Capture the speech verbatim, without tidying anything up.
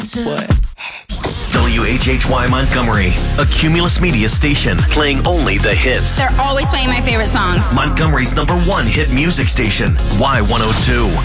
What? W H H Y Montgomery, a Cumulus Media station, playing only the hits. They're always playing my favorite songs. Montgomery's number one hit music station, Y one oh two.